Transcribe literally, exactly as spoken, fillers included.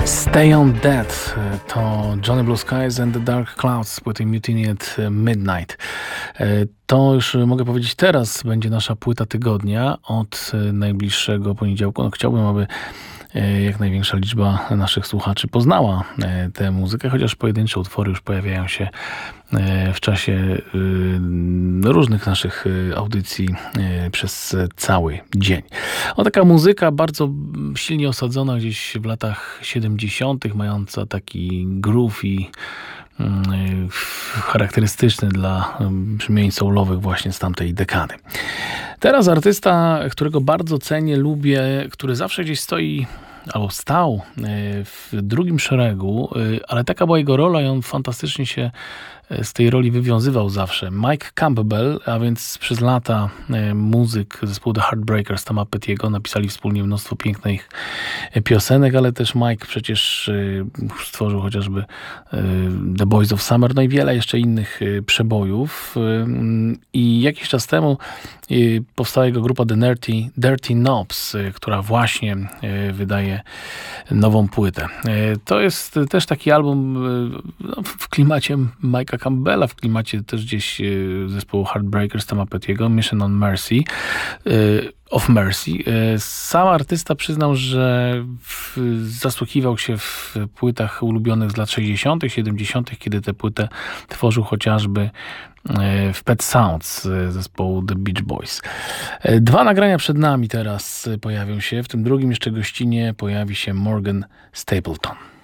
Stay on That to Johnny Blue Skies and the Dark Clouds z płyty Mutiny at Midnight. To już mogę powiedzieć teraz będzie nasza płyta tygodnia od najbliższego poniedziałku. No, chciałbym, aby jak największa liczba naszych słuchaczy poznała tę muzykę, chociaż pojedyncze utwory już pojawiają się w czasie różnych naszych audycji przez cały dzień. O, taka muzyka bardzo silnie osadzona gdzieś w latach siedemdziesiątych, mająca taki groove i charakterystyczny dla brzmień soulowych właśnie z tamtej dekady. Teraz artysta, którego bardzo cenię, lubię, który zawsze gdzieś stoi albo stał w drugim szeregu, ale taka była jego rola i on fantastycznie się z tej roli wywiązywał zawsze. Mike Campbell, a więc przez lata muzyk zespołu The Heartbreakers, Toma Pettiego, napisali wspólnie mnóstwo pięknych piosenek, ale też Mike przecież stworzył chociażby The Boys of Summer, no i wiele jeszcze innych przebojów. I jakiś czas temu powstała jego grupa The Dirty, Dirty Knobs, która właśnie wydaje nową płytę. To jest też taki album w klimacie Mike'a Campbella, w klimacie też gdzieś zespołu Heartbreakers, Toma Pettiego, Mission on Mercy, of Mercy. Sam artysta przyznał, że w, zasłuchiwał się w płytach ulubionych z lat sześćdziesiątych, siedemdziesiątych, kiedy tę płytę tworzył chociażby w Pet Sounds zespołu The Beach Boys. Dwa nagrania przed nami teraz pojawią się. W tym drugim jeszcze gościnie pojawi się Morgan Stapleton.